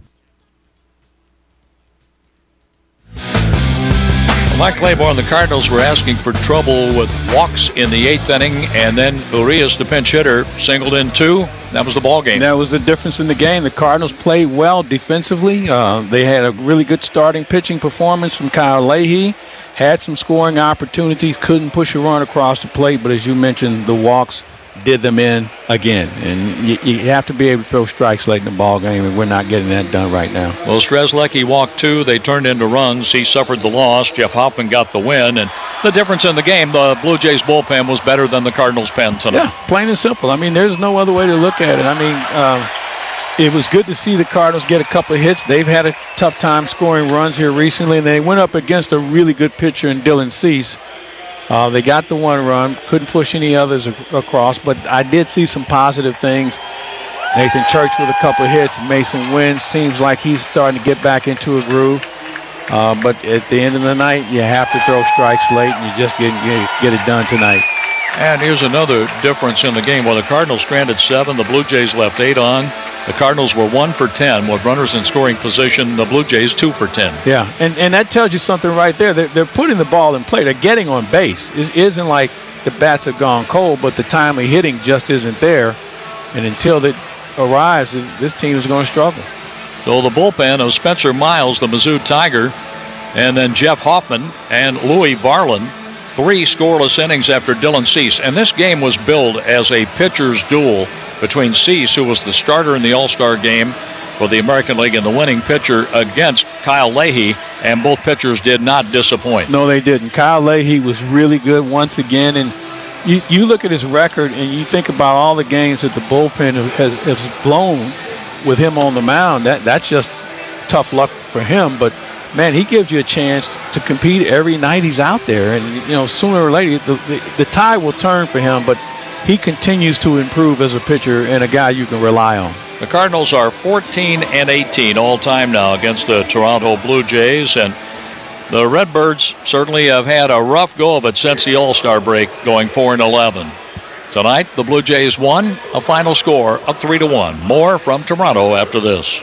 Mike Claiborne, the Cardinals were asking for trouble with walks in the eighth inning, and then Urias, the pinch hitter, singled in two. That was the ball game. That was the difference in the game. The Cardinals played well defensively. Uh, they had a really good starting pitching performance from Kyle Leahy. Had some scoring opportunities, couldn't push a run across the plate, but as you mentioned, the walks did them in again. And you, you have to be able to throw strikes late in the ball game, and we're not getting that done right now. Well, Strzelecki walked two. They turned into runs. He suffered the loss. Jeff Hoffman got the win. And the difference in the game, the Blue Jays bullpen was better than the Cardinals pen tonight. Yeah, plain and simple. I mean, there's no other way to look at it. I mean, uh, it was good to see the Cardinals get a couple of hits. They've had a tough time scoring runs here recently, and they went up against a really good pitcher in Dylan Cease. Uh, they got the one run, couldn't push any others ac- across, but I did see some positive things. Nathan Church with a couple of hits. Mason Wynn seems like he's starting to get back into a groove. Uh, but at the end of the night, you have to throw strikes late, and you just get, get, get it done tonight. And here's another difference in the game. While the Cardinals stranded seven, the Blue Jays left eight on. The Cardinals were one for ten with runners in scoring position. The Blue Jays two for ten. Yeah, and, and that tells you something right there. They're, they're putting the ball in play. They're getting on base. It isn't like the bats have gone cold, but the timely hitting just isn't there. And until it arrives, this team is going to struggle. So the bullpen of Spencer Miles, the Mizzou Tiger, and then Jeff Hoffman and Louis Varland, three scoreless innings after Dylan Cease. And this game was billed as a pitcher's duel between Cease, who was the starter in the All-Star game for the American League, and the winning pitcher against Kyle Leahy, and both pitchers did not disappoint. No, they didn't. Kyle Leahy was really good once again, and you, you look at his record and you think about all the games that the bullpen has, has blown with him on the mound. That That's just tough luck for him, but man, he gives you a chance to compete every night he's out there. And, you know, sooner or later, the, the, the tide will turn for him, but he continues to improve as a pitcher and a guy you can rely on. The Cardinals are fourteen and eighteen all-time now against the Toronto Blue Jays, and the Redbirds certainly have had a rough go of it since the All-Star break, going four and eleven. Tonight, the Blue Jays won, a final score of three to one. More from Toronto after this.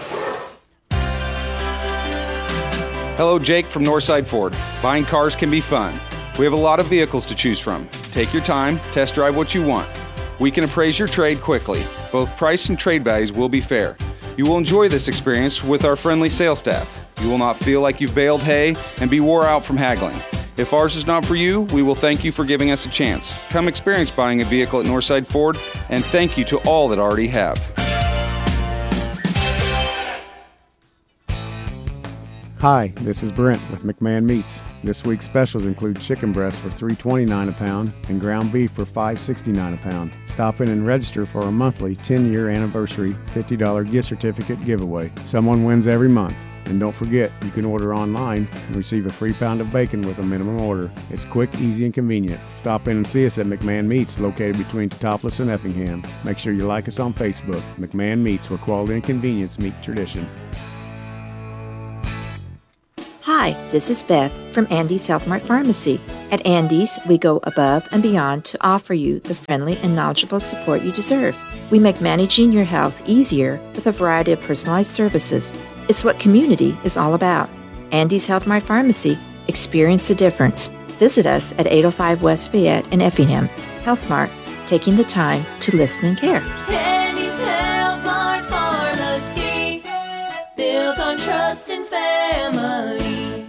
Hello, Jake from Northside Ford. Buying cars can be fun. We have a lot of vehicles to choose from. Take your time, test drive what you want. We can appraise your trade quickly. Both price and trade values will be fair. You will enjoy this experience with our friendly sales staff. You will not feel like you've baled hay and be wore out from haggling. If ours is not for you, we will thank you for giving us a chance. Come experience buying a vehicle at Northside Ford, and thank you to all that already have. Hi, this is Brent with McMahon Meats. This week's specials include chicken breast for three dollars and twenty-nine cents a pound and ground beef for five dollars and sixty-nine cents a pound. Stop in and register for our monthly ten-year anniversary fifty dollars gift certificate giveaway. Someone wins every month. And don't forget, you can order online and receive a free pound of bacon with a minimum order. It's quick, easy, and convenient. Stop in and see us at McMahon Meats, located between Teutopolis and Effingham. Make sure you like us on Facebook. McMahon Meats, where quality and convenience meet tradition. Hi, this is Beth from Andy's Health Mart Pharmacy. At Andy's, we go above and beyond to offer you the friendly and knowledgeable support you deserve. We make managing your health easier with a variety of personalized services. It's what community is all about. Andy's Health Mart Pharmacy. Experience the difference. Visit us at eight oh five West Fayette in Effingham. Health Mart, taking the time to listen and care. Andy's Health Mart Pharmacy, built on trust and family.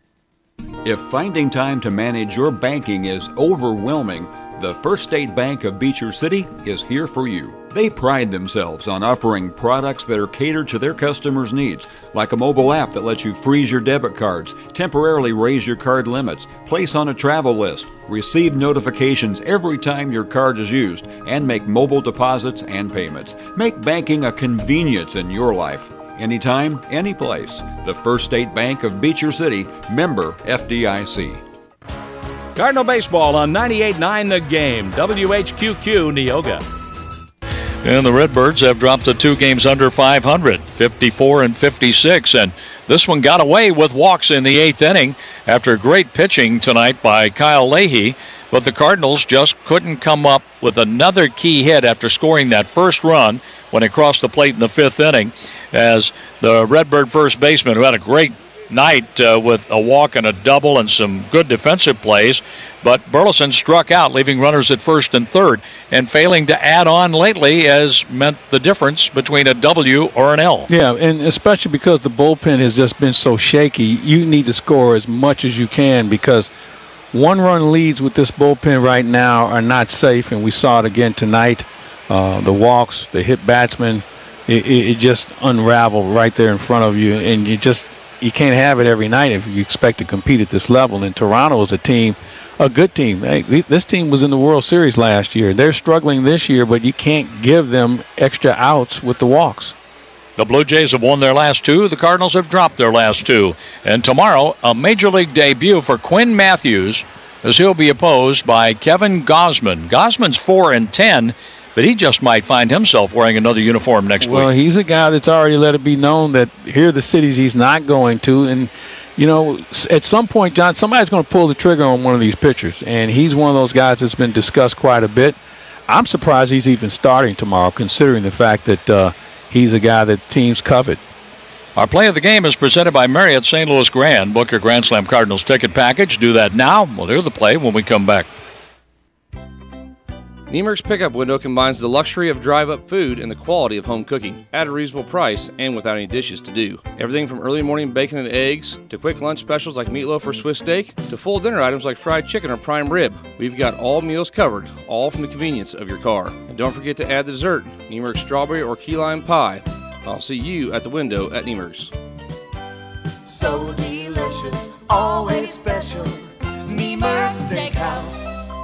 If finding time to manage your banking is overwhelming, the First State Bank of Beecher City is here for you. They pride themselves on offering products that are catered to their customers' needs, like a mobile app that lets you freeze your debit cards, temporarily raise your card limits, place on a travel list, receive notifications every time your card is used, and make mobile deposits and payments. Make banking a convenience in your life. Anytime, anyplace. The First State Bank of Beecher City, member F D I C. Cardinal Baseball on ninety-eight point nine The Game, W H Q Q, Neoga. And the Redbirds have dropped to two games under five hundred, fifty-four and fifty-six. And this one got away with walks in the eighth inning after great pitching tonight by Kyle Leahy. But the Cardinals just couldn't come up with another key hit after scoring that first run when it crossed the plate in the fifth inning, as the Redbird first baseman, who had a great night uh, with a walk and a double and some good defensive plays, but Burleson struck out, leaving runners at first and third, and failing to add on lately has meant the difference between a W or an L. Yeah, and especially because the bullpen has just been so shaky, you need to score as much as you can, because one-run leads with this bullpen right now are not safe, and we saw it again tonight. Uh, the walks, the hit batsmen, it, it, it just unraveled right there in front of you, and you just you can't have it every night if you expect to compete at this level. And Toronto is a team, a good team. Hey, this team was in the World Series last year. They're struggling this year, but you can't give them extra outs with the walks. The Blue Jays have won their last two. The Cardinals have dropped their last two. And tomorrow, a Major League debut for Quinn Matthews, as he'll be opposed by Kevin Gausman. Gausman's four and ten, but he just might find himself wearing another uniform next well, week. Well, he's a guy that's already let it be known that here are the cities he's not going to. And, you know, at some point, John, somebody's going to pull the trigger on one of these pitchers. And he's one of those guys that's been discussed quite a bit. I'm surprised he's even starting tomorrow, considering the fact that uh, he's a guy that teams covet. Our play of the game is presented by Marriott Saint Louis Grand. Book your Grand Slam Cardinals ticket package. Do that now. We'll hear the play when we come back. Niemer's pickup window combines the luxury of drive-up food and the quality of home cooking at a reasonable price and without any dishes to do. Everything from early morning bacon and eggs to quick lunch specials like meatloaf or Swiss steak to full dinner items like fried chicken or prime rib. We've got all meals covered, all from the convenience of your car. And don't forget to add the dessert, Niemer's strawberry or key lime pie. I'll see you at the window at Niemer's. So delicious, always special, Niemer's Steakhouse.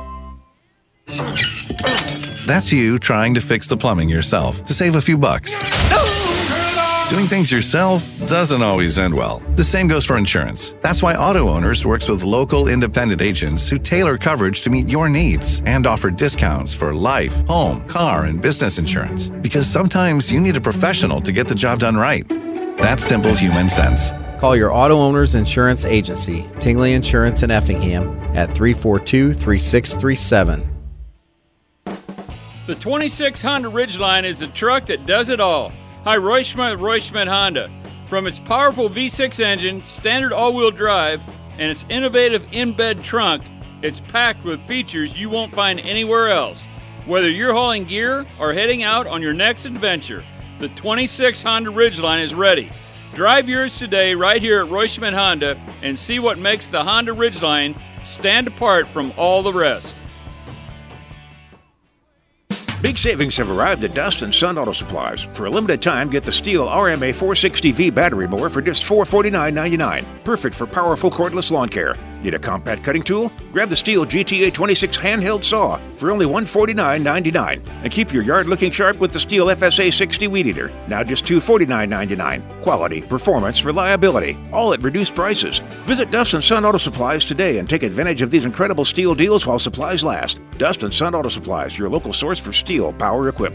That's you trying to fix the plumbing yourself to save a few bucks. Doing things yourself doesn't always end well. The same goes for insurance. That's why Auto Owners works with local independent agents who tailor coverage to meet your needs and offer discounts for life, home, car, and business insurance. Because sometimes you need a professional to get the job done right. That's simple human sense. Call your Auto Owners Insurance Agency, Tingley Insurance in Effingham, at three four two, three six three seven. The twenty-six Honda Ridgeline is the truck that does it all. Hi, Roy Schmidt with Roy Schmidt Honda. From its powerful V six engine, standard all-wheel drive, and its innovative in-bed trunk, it's packed with features you won't find anywhere else. Whether you're hauling gear or heading out on your next adventure, the twenty-six Honda Ridgeline is ready. Drive yours today right here at Roy Schmidt Honda and see what makes the Honda Ridgeline stand apart from all the rest. Big savings have arrived at Dust and Sun Auto Supplies. For a limited time, get the Steel R M A four sixty V battery mower for just four hundred forty-nine dollars and ninety-nine cents. Perfect for powerful cordless lawn care. Need a compact cutting tool? Grab the Steel G T A twenty-six handheld saw for only one hundred forty-nine dollars and ninety-nine cents. And keep your yard looking sharp with the Steel F S A sixty weed eater. Now just two hundred forty-nine dollars and ninety-nine cents. Quality, performance, reliability, all at reduced prices. Visit Dust and Sun Auto Supplies today and take advantage of these incredible steel deals while supplies last. Dust and Sun Auto Supplies, your local source for steel power equipment.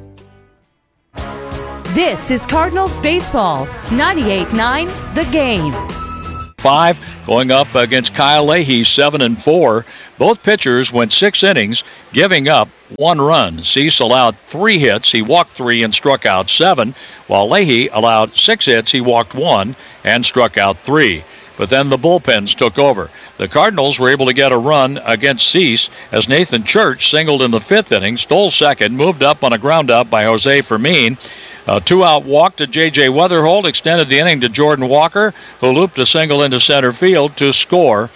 This is Cardinals Baseball, ninety-eight point nine The Game. Five going up against Kyle Leahy, seven and four. Both pitchers went six innings, giving up one run. Cease allowed three hits. He walked three and struck out seven, while Leahy allowed six hits. He walked one and struck out three. But then the bullpens took over. The Cardinals were able to get a run against Cease as Nathan Church singled in the fifth inning, stole second, moved up on a ground out by Jose Fermin. A two-out walk to J J. Weatherholt extended the inning to Jordan Walker, who looped a single into center field to score.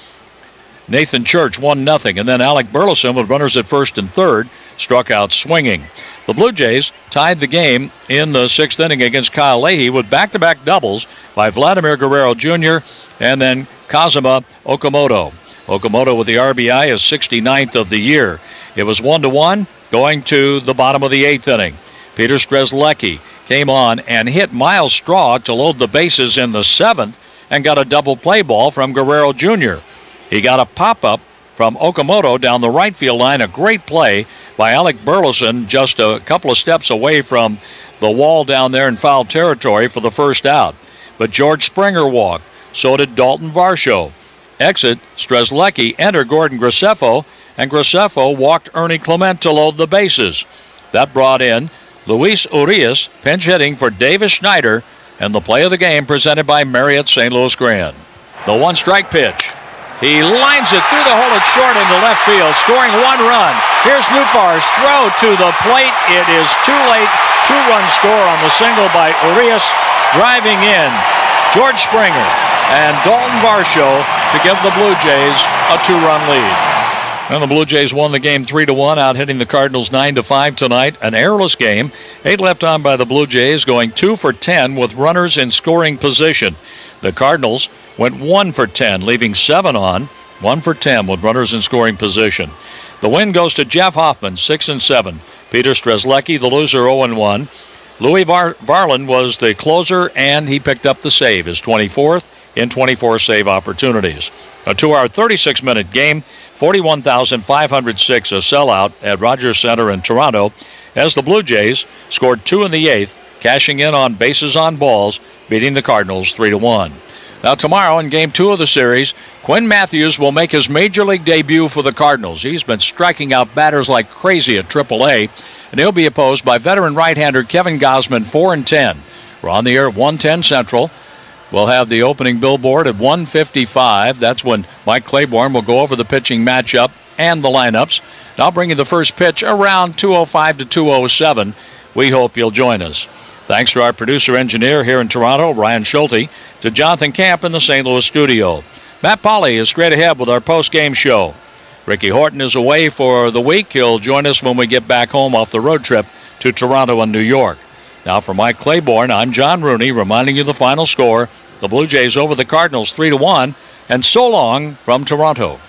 Nathan Church one nothing, and then Alec Burleson with runners at first and third struck out swinging. The Blue Jays tied the game in the sixth inning against Kyle Leahy with back-to-back doubles by Vladimir Guerrero Junior and then Kazuma Okamoto. Okamoto with the R B I is sixty-ninth of the year. It was one to one going to the bottom of the eighth inning. Peter Strzelecki came on and hit Miles Straw to load the bases in the seventh and got a double play ball from Guerrero Junior He got a pop-up from Okamoto down the right field line, a great play by Alec Burleson just a couple of steps away from the wall down there in foul territory for the first out. But George Springer walked. So did Dalton Varsho. Exit Strzelecki, enter Gordon Graceffo, and Graceffo walked Ernie Clement to load the bases. That brought in Luis Urias, pinch hitting for Davis Schneider, and the play of the game presented by Marriott Saint Louis Grand. The one-strike pitch. He lines it through the hole at short into left field, scoring one run. Here's Nootbaar's throw to the plate. It is too late. Two-run score on the single by Urias, driving in George Springer and Dalton Varsho to give the Blue Jays a two-run lead. And the Blue Jays won the game three to one, out hitting the Cardinals nine to five tonight. An errorless game. Eight left on by the Blue Jays, going two for ten with runners in scoring position. The Cardinals went one for ten, leaving seven on. One for ten with runners in scoring position. The win goes to Jeff Hoffman, six and seven. Peter Strzelecki, the loser, oh and one. Louis Var- Varland was the closer, and he picked up the save, his twenty-fourth in twenty-four save opportunities. A two-hour, thirty-six minute game, forty-one thousand five hundred six, a sellout at Rogers Center in Toronto, as the Blue Jays scored two in the eighth, cashing in on bases on balls, beating the Cardinals three to one. Now tomorrow in game two of the series, Quinn Matthews will make his major league debut for the Cardinals. He's been striking out batters like crazy at triple A, and he'll be opposed by veteran right-hander Kevin Gausman, four and ten. We're on the air at one ten Central. We'll have the opening billboard at one fifty-five. That's when Mike Claiborne will go over the pitching matchup and the lineups. And I'll bring you the first pitch around two oh five to two oh seven. We hope you'll join us. Thanks to our producer-engineer here in Toronto, Ryan Schulte, to Jonathan Camp in the Saint Louis studio. Matt Pauley is straight ahead with our post-game show. Ricky Horton is away for the week. He'll join us when we get back home off the road trip to Toronto and New York. Now for Mike Claiborne, I'm John Rooney, reminding you the final score. The Blue Jays over the Cardinals three to one, and so long from Toronto.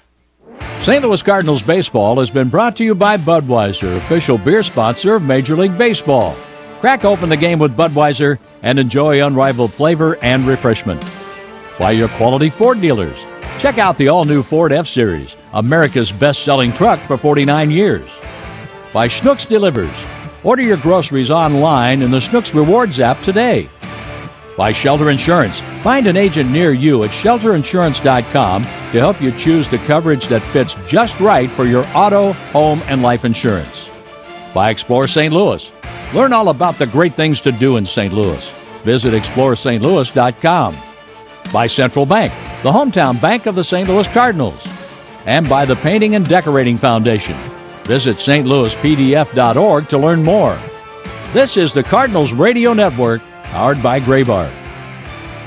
Saint Louis Cardinals baseball has been brought to you by Budweiser, official beer sponsor of Major League Baseball. Crack open the game with Budweiser and enjoy unrivaled flavor and refreshment. By your quality Ford dealers. Check out the all-new Ford F-Series, America's best-selling truck for forty-nine years. By Schnucks Delivers. Order your groceries online in the Schnucks Rewards app today. By Shelter Insurance. Find an agent near you at shelter insurance dot com to help you choose the coverage that fits just right for your auto, home, and life insurance. By Explore Saint Louis. Learn all about the great things to do in Saint Louis. Visit explore st louis dot com. By Central Bank, the hometown bank of the Saint Louis Cardinals. And by the Painting and Decorating Foundation. Visit s t louis p d f dot org to learn more. This is the Cardinals Radio Network, powered by Graybar.